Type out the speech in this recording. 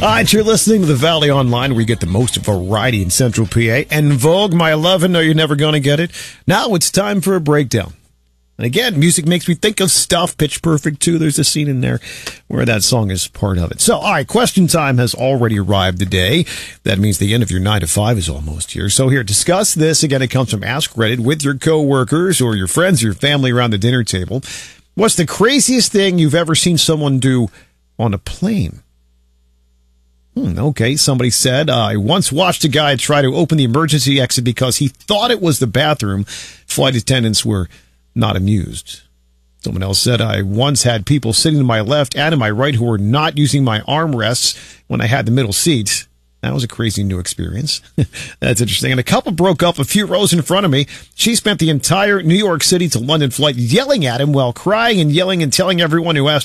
All right, you're listening to the Valley Online, where you get the most variety in Central PA. And Vogue, my lovin', no, you're never going to get it. Now it's time for a breakdown. And again, music makes me think of stuff. Pitch Perfect, too. There's a scene in there where that song is part of it. So, all right, question time has already arrived today. That means the end of your 9 to 5 is almost here. So here, discuss this. Again, it comes from Ask Reddit with your coworkers or your friends or your family around the dinner table. What's the craziest thing you've ever seen someone do on a plane? Okay, somebody said, I once watched a guy try to open the emergency exit because he thought it was the bathroom. Flight attendants were not amused. Someone else said, I once had people sitting to my left and to my right who were not using my armrests when I had the middle seat. That was a crazy new experience. That's interesting. And a couple broke up a few rows in front of me. She spent the entire New York City to London flight yelling at him while crying and yelling and telling everyone who asked